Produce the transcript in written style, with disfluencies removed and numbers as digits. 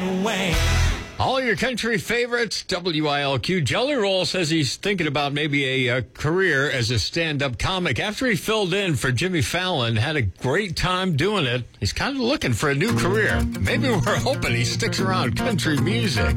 away. All your country favorites, WILQ. Jelly Roll says he's thinking about maybe a career as a stand-up comic. After he filled in for Jimmy Fallon, had a great time doing it, he's kind of looking for a new career. Maybe we're hoping he sticks around country music.